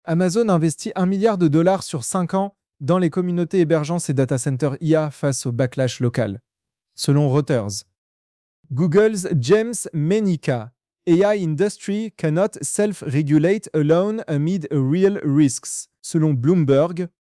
Amazon investit 1 milliard de dollars sur 5 ans dans les communautés hébergeant ses data centers IA face au backlash local. Selon Reuters, Google's James Menica, AI industry cannot self-regulate alone amid real risks. Selon Bloomberg,